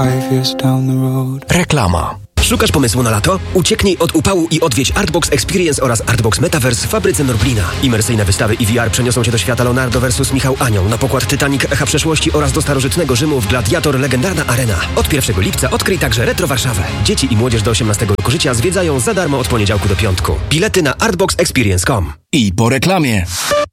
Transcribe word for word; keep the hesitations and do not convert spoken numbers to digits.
Reklama. Szukasz pomysłu na lato? Ucieknij od upału i odwiedź Artbox Experience oraz Artbox Metaverse w fabryce Norblina. Imersyjne wystawy i V R przeniosą cię do świata Leonardo versus Michał Anioł, na pokład Titanic Echa Przeszłości oraz do starożytnego Rzymu w Gladiator Legendarna Arena. Od pierwszego lipca odkryj także Retro Warszawę. Dzieci i młodzież do osiemnastego roku życia zwiedzają za darmo od poniedziałku do piątku. Bilety na artbox experience kropka com. I po reklamie.